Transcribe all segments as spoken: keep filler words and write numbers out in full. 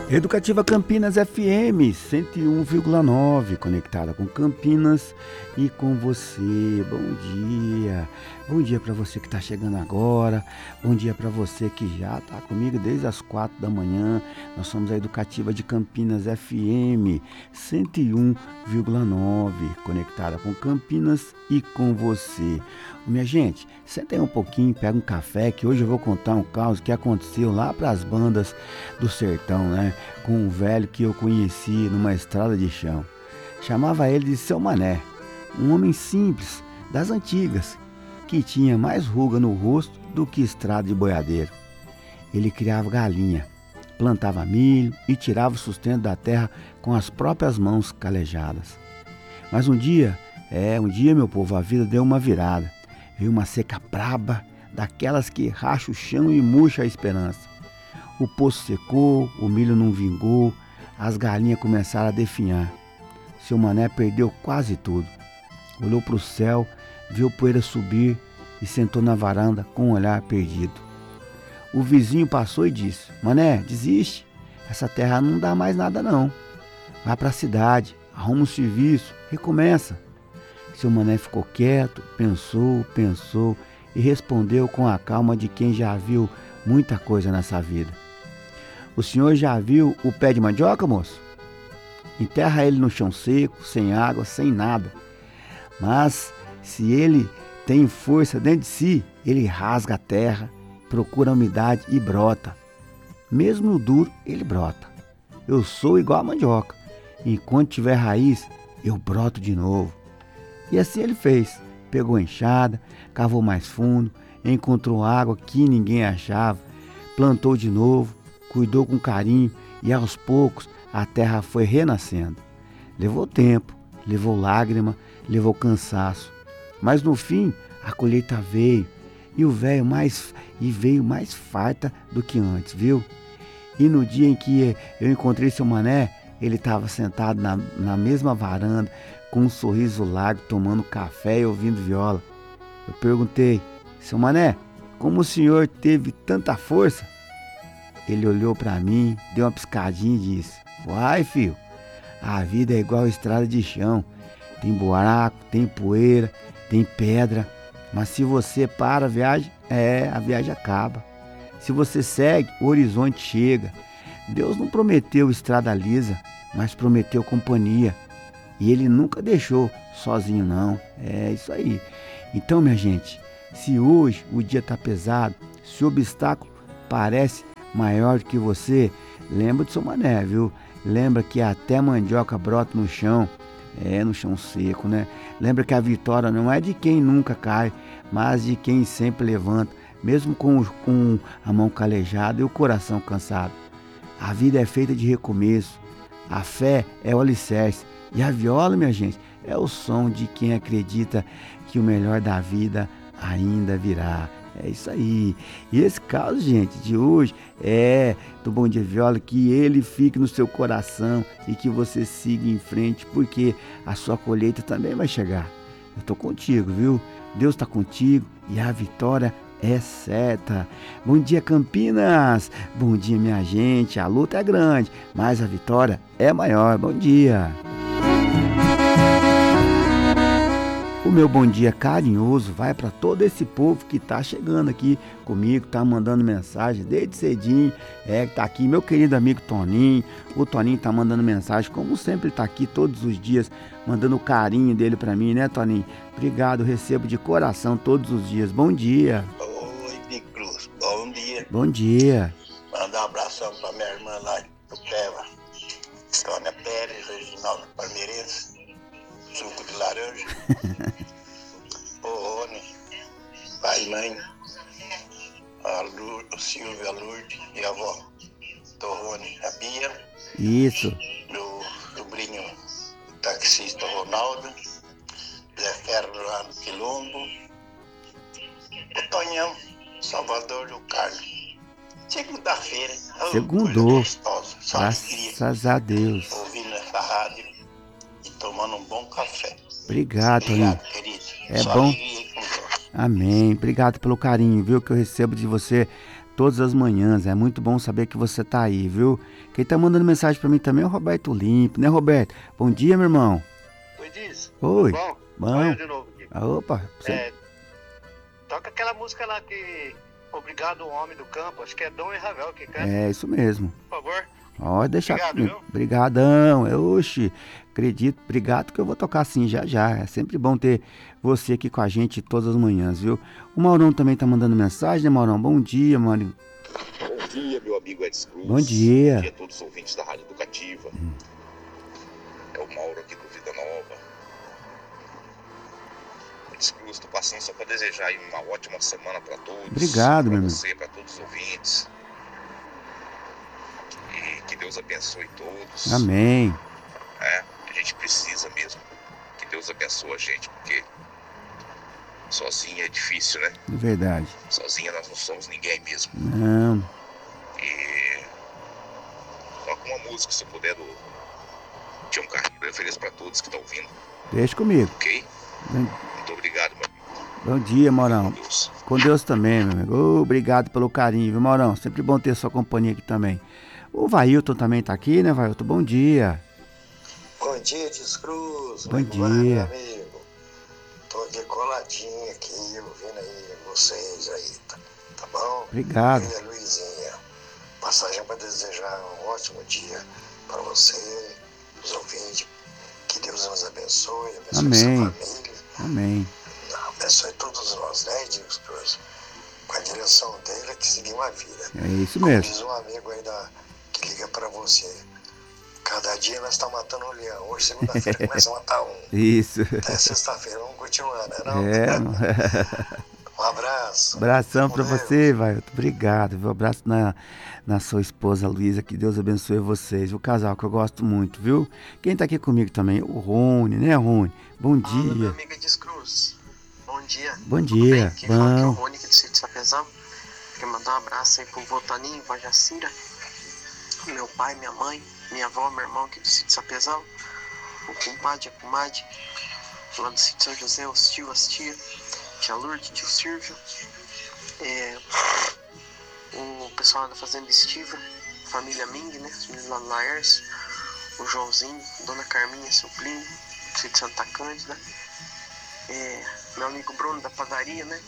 Educativa Campinas F M cento e um vírgula nove, conectada com Campinas e com você. Bom dia. Bom dia para você que está chegando agora. Bom dia para você que já está comigo desde as quatro da manhã. Nós somos a Educativa de Campinas F M cento e um vírgula nove, conectada com Campinas e com você. Minha gente, senta aí um pouquinho, pega um café, que hoje eu vou contar um caos que aconteceu lá para as bandas do sertão, né? Com um velho que eu conheci numa estrada de chão. Chamava ele de Seu Mané, um homem simples, das antigas, que tinha mais ruga no rosto do que estrada de boiadeiro. Ele criava galinha, plantava milho e tirava o sustento da terra com as próprias mãos calejadas. Mas um dia, é, um dia, meu povo, a vida deu uma virada. Veio uma seca braba, daquelas que racha o chão e murcha a esperança. O poço secou, o milho não vingou, as galinhas começaram a definhar. Seu Mané perdeu quase tudo. Olhou para o céu, viu poeira subir e sentou na varanda com um olhar perdido. O vizinho passou e disse: Mané, desiste, essa terra não dá mais nada não. Vai para a cidade, arruma um serviço, recomeça. Seu Mané ficou quieto, pensou, pensou e respondeu com a calma de quem já viu muita coisa nessa vida. O senhor já viu o pé de mandioca, moço? Enterra ele no chão seco, sem água, sem nada. Mas se ele tem força dentro de si, ele rasga a terra, procura a umidade e brota. Mesmo no duro, ele brota. Eu sou igual a mandioca. Enquanto tiver raiz, eu broto de novo. E assim ele fez. Pegou a enxada, cavou mais fundo, encontrou água que ninguém achava, plantou de novo, cuidou com carinho e aos poucos a terra foi renascendo. Levou tempo, levou lágrima, levou cansaço, mas no fim a colheita veio e o velho mais e veio mais farta do que antes, viu? E no dia em que eu encontrei seu Mané, ele estava sentado na, na mesma varanda, com um sorriso largo, tomando café e ouvindo viola. Eu perguntei: Seu Mané, como o senhor teve tanta força? Ele olhou para mim, deu uma piscadinha e disse: Uai, filho, a vida é igual a estrada de chão. Tem buraco, tem poeira, tem pedra. Mas se você para a viagem, é, a viagem acaba. Se você segue, o horizonte chega. Deus não prometeu estrada lisa, mas prometeu companhia. E ele nunca deixou sozinho não. É isso aí. Então, minha gente, se hoje o dia está pesado, se o obstáculo parece maior do que você, lembra do seu Mané, viu? Lembra que até mandioca brota no chão, é, no chão seco, né? Lembra que a vitória não é de quem nunca cai, mas de quem sempre levanta, mesmo com, com a mão calejada e o coração cansado. A vida é feita de recomeço, a fé é o alicerce. E a viola, minha gente, é o som de quem acredita que o melhor da vida ainda virá. É isso aí. E esse caso, gente, de hoje é do Bom Dia Viola, que ele fique no seu coração e que você siga em frente, porque a sua colheita também vai chegar. Eu tô contigo, viu? Deus tá contigo e a vitória é certa. Bom dia, Campinas. Bom dia, minha gente. A luta é grande, mas a vitória é maior. Bom dia. O meu bom dia carinhoso vai para todo esse povo que está chegando aqui comigo, está mandando mensagem desde cedinho, é, que está aqui, meu querido amigo Toninho. O Toninho está mandando mensagem, como sempre está aqui todos os dias, mandando o carinho dele para mim, né, Toninho? Obrigado, recebo de coração todos os dias. Bom dia. Oi, Big Cruz, bom dia. Bom dia. Manda um abração para minha irmã lá do Peva, Tônia Pérez, Reginaldo Palmeirense, suco de laranja. O Rony, pai e mãe, a Lourdes, Silvia, a Lourdes e a avó do Rony, a Bia. Isso. Meu sobrinho, o taxista Ronaldo, Zé Ferro lá no Quilombo, o Tonhão, Salvador do Carlos. Segunda-feira, oh, Segundou, gostosa, graças a Deus. Ouvindo essa rádio e tomando um bom café. Obrigado, Toninho. Obrigado, querido. É Só bom. alegria com Deus. Amém. Obrigado pelo carinho, viu, que eu recebo de você todas as manhãs. É muito bom saber que você tá aí, viu? Quem tá mandando mensagem pra mim também é o Roberto Limpo, né, Roberto? Bom dia, meu irmão. Oi, Diz. Oi. Bom? Bom. Olha eu de novo aqui. Ah, opa. Você... É, toca aquela música lá que... Obrigado, Homem do Campo. Acho que é Dom e Ravel que canta. É, isso mesmo. Por favor. Pode deixar Obrigado, comigo. viu? Obrigadão. Eu, oxi, acredito. Obrigado que eu vou tocar assim já já. É sempre bom ter você aqui com a gente todas as manhãs, viu? O Maurão também tá mandando mensagem, né, Maurão? Bom dia, mano. Bom dia, meu amigo Edson Cruz. Bom dia. Bom dia a todos os ouvintes da Rádio Educativa. Hum. É o Mauro aqui do Vida Nova. Edson Cruz, tô passando só para desejar aí uma ótima semana para todos. Obrigado, meu amigo. amigo. Para você, para todos os ouvintes. E que Deus abençoe todos. Amém. É, a gente precisa mesmo que Deus abençoe a gente, porque sozinho é difícil, né? De verdade. Sozinho nós não somos ninguém mesmo. Não. E toca uma música, se puder, do Tião Carreiro. Eu ofereço para todos que estão ouvindo. Deixa comigo. Ok? Bom, Muito obrigado, meu amigo. bom dia, Maurão. Com Deus. Com Deus também, meu amigo. Ô, obrigado pelo carinho, viu, Maurão? Sempre bom ter sua companhia aqui também. O Vailton também tá aqui, né, Vailton? Bom dia. Bom dia, Descruz. Bom Como vai, dia. meu amigo? Tô aqui coladinho aqui, ouvindo aí vocês aí, tá, tá bom? Obrigado. Eu e a Luizinha. Passagem para desejar um ótimo dia para você, os ouvintes. Que Deus nos abençoe, abençoe Amém. sua família. Amém. Abençoe todos nós, né, Descruz? Com a direção dele é que seguimos a vida. É isso Como mesmo. diz um amigo aí da, que liga para você. Cada dia nós estamos matando um leão. Hoje, segunda-feira, começa a matar um. Isso. Até sexta-feira, vamos continuar, né? Não? É, mano. Um abraço. Abração pra Com Deus. você, Vailton. Obrigado, viu? Abraço na, na sua esposa, Luísa. Que Deus abençoe vocês. O casal que eu gosto muito, viu? Quem tá aqui comigo também? O Rony, né, Rony? Bom Alô, meu dia. amigo Descruz. Bom dia. Bom Tudo dia. bem? Quem fala aqui é o Bom. Rony, aqui do Sítio Sapezão. Quero mandar um abraço aí pro Votaninho, Vó Jacira, meu pai, minha mãe, minha avó, meu irmão aqui do Sítio Sapezão, o compadre, a comadre, lá do Sítio São José, os tios, as tias, tia Lourdes, tio Silvio, é, o pessoal lá da Fazenda Estiva, família Ming, né, os meninos lá do Laércio, o Joãozinho, Dona Carminha, seu Plínio, do Sítio Santa Cândida, é, meu amigo Bruno da padaria, né,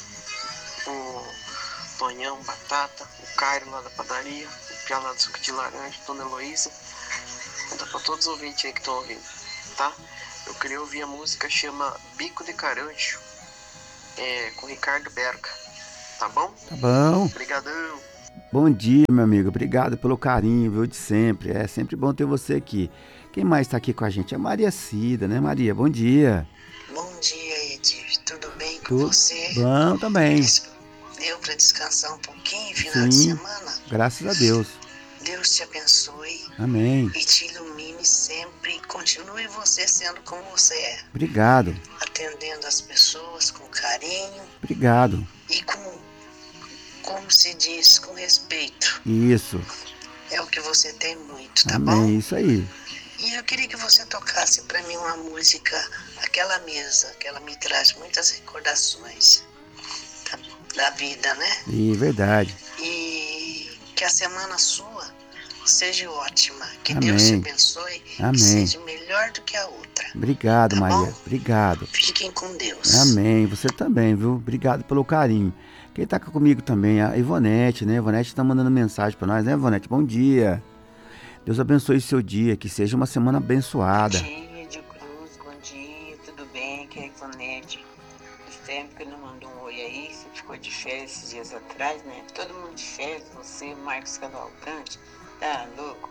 o Tonhão, Batata, o Cairo lá da padaria, o Pia lá do suco de laranja, Dona Heloísa. Conta pra todos os ouvintes aí que estão ouvindo, tá? Eu queria ouvir a música, chama Bico de Carancho, é, com Ricardo Berga, tá bom? Tá bom. Obrigadão. Bom dia, meu amigo. Obrigado pelo carinho, viu, de sempre. É sempre bom ter você aqui. Quem mais tá aqui com a gente? É a Maria Cida, né, Maria? Bom dia. Bom dia, Edir. Tudo bem com Tudo você? bom também. Deu para descansar um pouquinho final Sim. de semana? Graças a Deus. Deus te abençoe Amém. e te ilumine sempre. Continue você sendo como você é, Obrigado. atendendo as pessoas com carinho Obrigado. e com, como se diz, com respeito. Isso. É o que você tem muito, tá Amém. bom? Isso aí. E eu queria que você tocasse para mim uma música, aquela mesa, que ela me traz muitas recordações da, da vida, né? E verdade. E que a semana sua seja ótima. Que Amém. Deus te abençoe Amém. e seja melhor do que a outra. Obrigado, Tá Maria. bom? Obrigado. Fiquem com Deus. Amém. Você também, viu? Obrigado pelo carinho. Quem tá comigo também é a Ivonete, né? A Ivonete tá mandando mensagem pra nós, né, Ivonete? Bom dia. Deus abençoe seu dia, que seja uma semana abençoada. Bom dia, de Cruz, bom dia, tudo bem? Aqui é a Ivonete. Faz tempo que não mandou um oi aí, você ficou de férias esses dias atrás, né? Todo mundo de férias, você, Marcos Cavalcante, tá louco?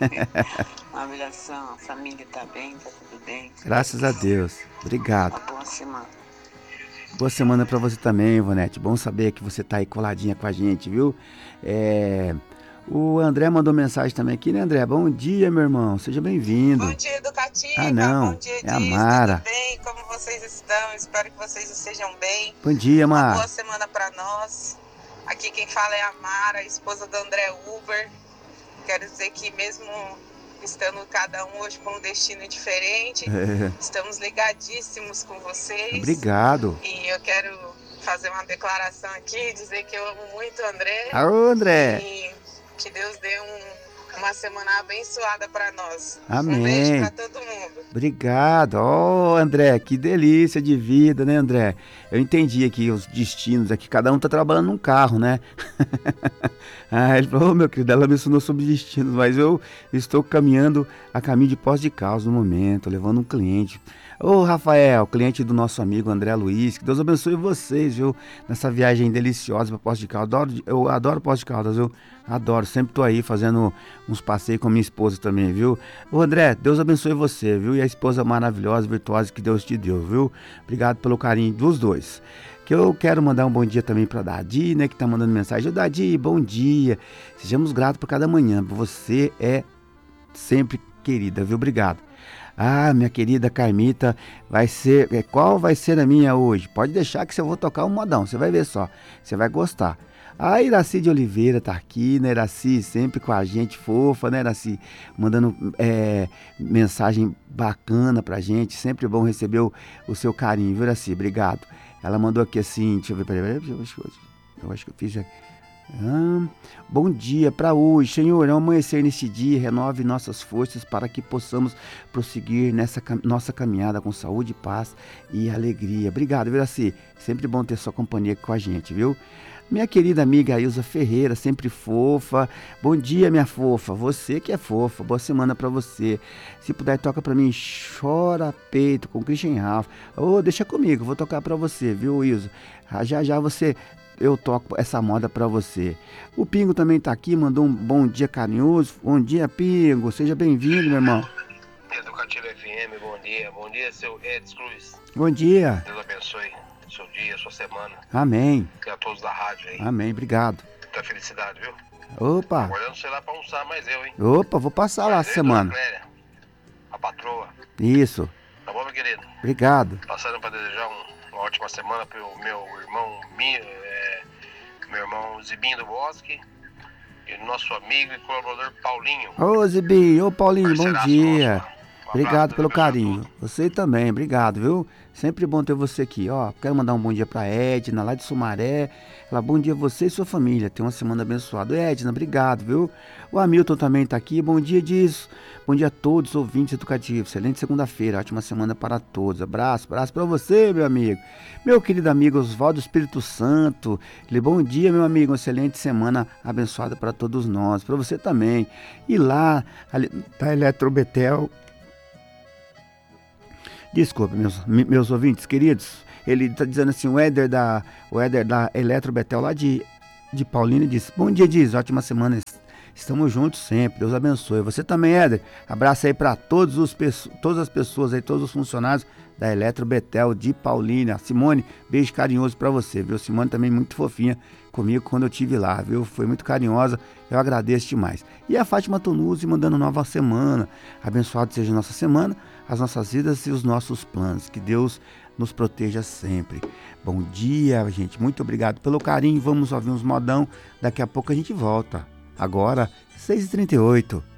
Um abração, a família tá bem, tá tudo bem. Graças a Deus. Obrigado. Uma boa semana. Boa semana pra você também, Ivonete. Bom saber que você tá aí coladinha com a gente, viu? É... O André mandou mensagem também aqui, né, André? Bom dia, meu irmão. Seja bem-vindo. Bom dia, Educativa. Ah, não. Bom dia, É a Diz. Mara. Tudo bem? Como vocês estão? Espero que vocês estejam bem. Bom dia, Uma Mar. boa semana para nós. Aqui quem fala é a Mara, esposa do André Uber. Quero dizer que mesmo estando cada um hoje com um destino diferente, É. estamos ligadíssimos com vocês. Obrigado. E eu quero fazer uma declaração aqui, dizer que eu amo muito o André. Alô, André. E que Deus dê um, uma semana abençoada para nós. Amém. Um beijo para todo mundo. Obrigado. Ó, oh, André, que delícia de vida, né, André? Eu entendi aqui os destinos aqui, cada um tá trabalhando num carro, né? Ah, ele falou, oh, meu querido, ela me ensinou sobre destinos, mas eu estou caminhando a caminho de Poços de Caldas no momento, levando um cliente. Ô, oh, Rafael, cliente do nosso amigo André Luiz, que Deus abençoe vocês, viu? Nessa viagem deliciosa para Poços de Caldas. Adoro, eu adoro Poços de Caldas, eu adoro. Sempre tô aí fazendo uns passeios com a minha esposa também, viu? Ô, André, Deus abençoe você, viu? E a esposa maravilhosa, virtuosa que Deus te deu, viu? Obrigado pelo carinho dos dois. Que eu quero mandar um bom dia também para Dadi, né, que tá mandando mensagem. Ô, Dadi, bom dia. Sejamos gratos por cada manhã. Você é sempre querida, viu? Obrigado. Ah, minha querida Carmita, vai ser, qual vai ser a minha hoje? Pode deixar que eu vou tocar um modão, você vai ver só, você vai gostar. A Iraci de Oliveira tá aqui, né, Iraci, sempre com a gente, fofa, né, Iraci, mandando é, mensagem bacana pra gente, sempre bom receber o, o seu carinho, viu, Iraci? Obrigado. Ela mandou aqui assim, deixa eu ver, peraí, peraí, eu acho, eu acho que eu fiz aqui. Ah, bom dia para hoje, Senhor, ao amanhecer neste dia, renove nossas forças para que possamos prosseguir nessa nossa caminhada com saúde, paz e alegria. Obrigado, Viraci, sempre bom ter sua companhia aqui com a gente, viu? Minha querida amiga Ilza Ferreira, sempre fofa. Bom dia, minha fofa. Você que é fofa. Boa semana pra você. Se puder, toca pra mim Chora Peito com Christian Ralph. Ô, oh, deixa comigo, vou tocar pra você, viu, Ilza? Já já você, eu toco essa moda pra você. O Pingo também tá aqui, mandou um bom dia carinhoso. Bom dia, Pingo. Seja bem-vindo, meu irmão. Educativo F M, bom dia. Bom dia, seu Edson Cruz. Bom dia. Deus abençoe seu dia, sua semana. Amém. E a todos da rádio aí. Amém, obrigado. Muita felicidade, viu? Opa. Agora eu não sei lá pra almoçar mais eu, hein? Opa, vou passar mas lá eu, semana. Cléria, a patroa. Isso. Tá bom, meu querido? Obrigado. Passando pra desejar um, uma ótima semana pro meu irmão, minha, é, meu irmão Zibinho do Bosque e nosso amigo e colaborador Paulinho. Ô, Zibinho, ô, Paulinho, bom dia. Nosso, um obrigado pelo carinho. Você também, obrigado, viu? Sempre bom ter você aqui, ó. Quero mandar um bom dia pra Edna, lá de Sumaré. Ela, bom dia a você e sua família. Tenha uma semana abençoada. Edna, obrigado, viu? O Hamilton também tá aqui. Bom dia disso. Bom dia a todos, ouvintes educativos. Excelente segunda-feira. Ótima semana para todos. Abraço, abraço pra você, meu amigo. Meu querido amigo Oswaldo Espírito Santo. Ele, bom dia, meu amigo. Uma excelente semana abençoada para todos nós. Para você também. E lá, ali, da Eletrobetel. Desculpa, meus, meus ouvintes queridos, ele está dizendo assim, o Éder da, o Éder da Eletrobetel lá de, de Paulínia diz, bom dia, diz, ótima semana, estamos juntos sempre, Deus abençoe. Você também, Éder, abraço aí para todos os, todas as pessoas aí, todos os funcionários da Eletrobetel de Paulínia. Simone, beijo carinhoso para você, viu? Simone também muito fofinha comigo quando eu estive lá, viu? Foi muito carinhosa, eu agradeço demais. E a Fátima Tonuzzi mandando nova semana, abençoado seja a nossa semana, as nossas vidas e os nossos planos, que Deus nos proteja sempre. Bom dia, gente, muito obrigado pelo carinho, vamos ouvir uns modão, daqui a pouco a gente volta. Agora, seis e trinta e oito.